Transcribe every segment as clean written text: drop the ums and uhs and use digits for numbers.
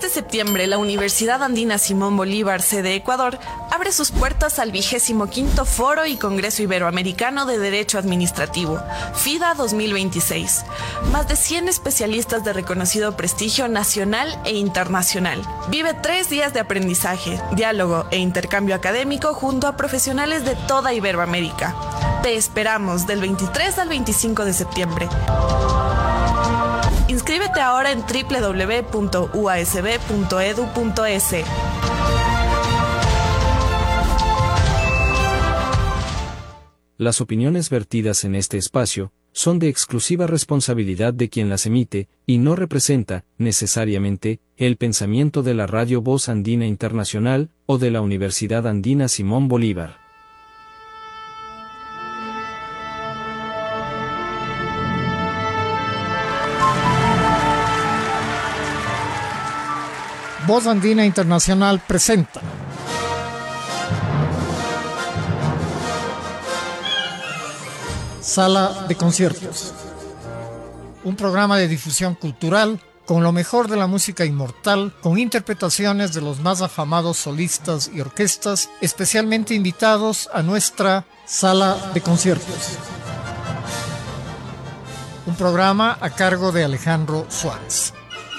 de septiembre, la Universidad Andina Simón Bolívar, sede Ecuador, abre sus puertas al 25º Foro y Congreso Iberoamericano de Derecho Administrativo, FIDA 2026. Más de 100 especialistas de reconocido prestigio nacional e internacional. Vive 3 días de aprendizaje, diálogo e intercambio académico junto a profesionales de toda Iberoamérica. Te esperamos del 23 al 25 de septiembre. Inscríbete ahora en www.uasb.edu.es. Las opiniones vertidas en este espacio son de exclusiva responsabilidad de quien las emite y no representa, necesariamente, el pensamiento de la Radio Voz Andina Internacional o de la Universidad Andina Simón Bolívar. Voz Andina Internacional presenta Sala de Conciertos, un programa de difusión cultural con lo mejor de la música inmortal, con interpretaciones de los más afamados solistas y orquestas, especialmente invitados a nuestra Sala de Conciertos. Un programa a cargo de Alejandro Suárez.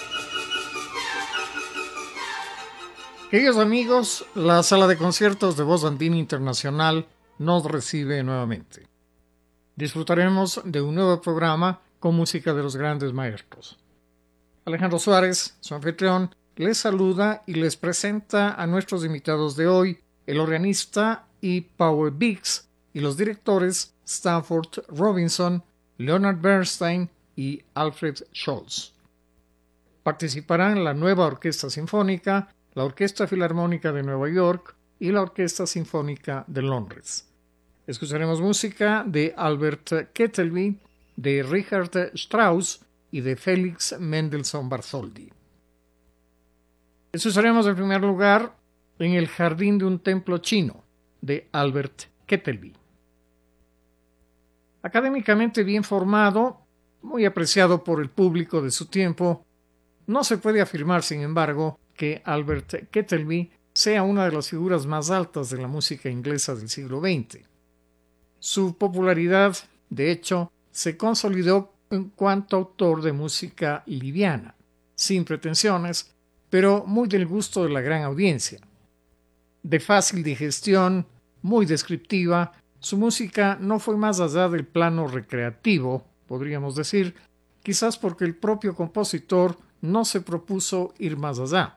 Queridos amigos, la Sala de Conciertos de Voz Andina Internacional nos recibe nuevamente. Disfrutaremos de un nuevo programa con música de los grandes maestros. Alejandro Suárez, su anfitrión, les saluda y les presenta a nuestros invitados de hoy, el organista y Power Biggs, y los directores Stanford Robinson, Leonard Bernstein y Alfred Scholz. Participarán la nueva Orquesta Sinfónica, la Orquesta Filarmónica de Nueva York y la Orquesta Sinfónica de Londres. Escucharemos música de Albert Kettelby, de Richard Strauss y de Félix Mendelssohn Bartholdy. Escucharemos en primer lugar En el jardín de un templo chino, de Albert Kettelby. Académicamente bien formado, muy apreciado por el público de su tiempo, no se puede afirmar, sin embargo, que Albert Kettelby sea una de las figuras más altas de la música inglesa del siglo XX. Su popularidad, de hecho, se consolidó en cuanto autor de música liviana, sin pretensiones, pero muy del gusto de la gran audiencia. De fácil digestión, muy descriptiva, su música no fue más allá del plano recreativo, podríamos decir, quizás porque el propio compositor no se propuso ir más allá.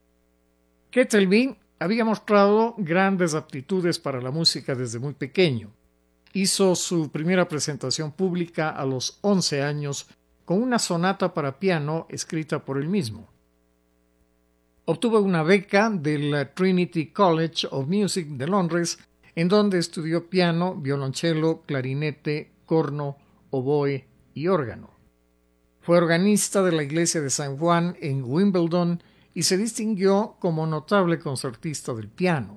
Kettelby había mostrado grandes aptitudes para la música desde muy pequeño. Hizo su primera presentación pública a los 11 años con una sonata para piano escrita por él mismo. Obtuvo una beca del Trinity College of Music de Londres, en donde estudió piano, violonchelo, clarinete, corno, oboe y órgano. Fue organista de la iglesia de San Juan en Wimbledon y se distinguió como notable concertista del piano.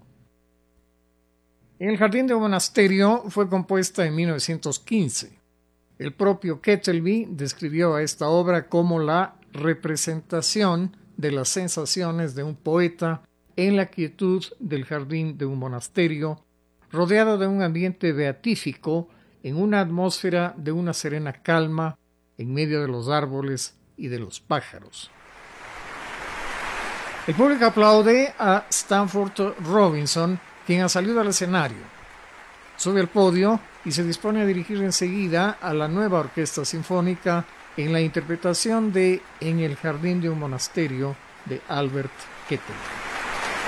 En el jardín de un monasterio fue compuesta en 1915. El propio Kettelby describió a esta obra como la representación de las sensaciones de un poeta en la quietud del jardín de un monasterio, rodeado de un ambiente beatífico, en una atmósfera de una serena calma, en medio de los árboles y de los pájaros. El público aplaude a Stanford Robinson, quien ha salido al escenario. Sube al podio y se dispone a dirigir enseguida a la nueva orquesta sinfónica en la interpretación de En el jardín de un monasterio de Albert Kettelby.